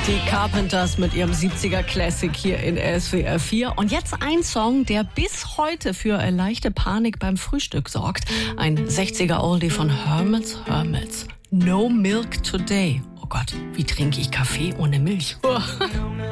Die Carpenters mit ihrem 70er Classic hier in SWR 4. Und jetzt ein Song, der bis heute für leichte Panik beim Frühstück sorgt. Ein 60er Oldie von Hermits. No Milk Today. Oh Gott, wie trinke ich Kaffee ohne Milch?